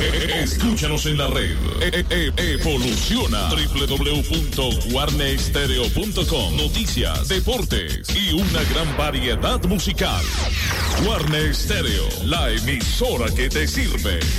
Escúchanos en la red. Evoluciona. www.guarnestereo.com. Noticias, deportes y una gran variedad musical. Guarne Stereo, la emisora que te sirve.